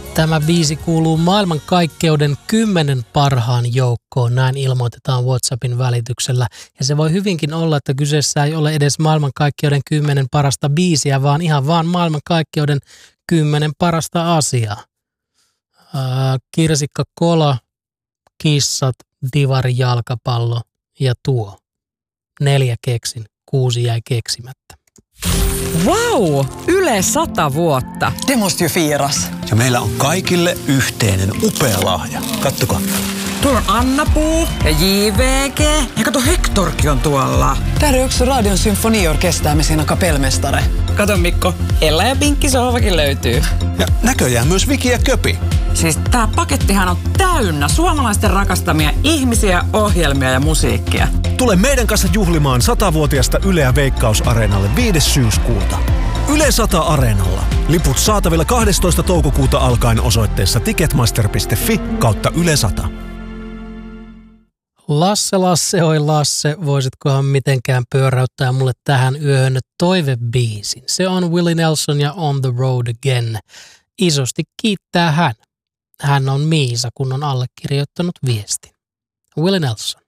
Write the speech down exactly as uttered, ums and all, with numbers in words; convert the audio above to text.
Tämä biisi kuuluu maailmankaikkeuden kymmenen parhaan joukkoon, näin ilmoitetaan WhatsAppin välityksellä. Ja se voi hyvinkin olla, että kyseessä ei ole edes maailmankaikkeuden kymmenen parasta biisiä, vaan ihan vaan maailmankaikkeuden kymmenen parasta asiaa. Ää, kirsikka, kola, kissat, divari, jalkapallo ja tuo. Neljä keksin, kuusi jäi keksimättä. Vau! Yle sata vuotta. Det måste ju firas. Ja meillä on kaikille yhteinen upea lahja. Kattokaa. Tuolla on Anna-Puu ja J V G. Ja kato, Hektorkin on tuolla. Där är också Radion symfoniorkester med sina kapellmästare. Kato Mikko, Ella ja Pinkki sohvakin löytyy. Ja näköjään myös Viki ja Köpi. Siis tää pakettihan on täynnä suomalaisten rakastamia ihmisiä, ohjelmia ja musiikkia. Tule meidän kanssa juhlimaan satavuotiaasta Yleä Veikkaus-areenalle viides syyskuuta. Yle sata Areenalla. Liput saatavilla kahdestoista toukokuuta alkaen osoitteessa ticketmaster piste fi kautta Yle sata. Lasse, Lasse, oi Lasse, voisitkohan mitenkään pyöräyttää mulle tähän yöhön toivebiisin. Se on Willie Nelson ja On the Road Again. Isosti kiittää hän. Hän on Miisa, kun on allekirjoittanut viestin. Willie Nelson.